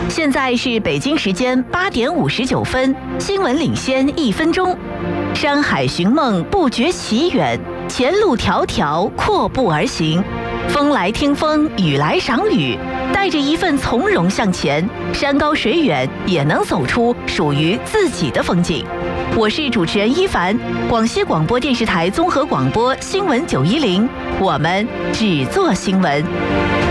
现在是北京时间8点59分，新闻领先1分钟。山海寻梦不觉其远，前路迢迢阔步而行。风来听风，雨来赏雨，带着一份从容向前，山高水远也能走出属于自己的风景。我是主持人一凡，广西广播电视台综合广播新闻910，我们只做新闻。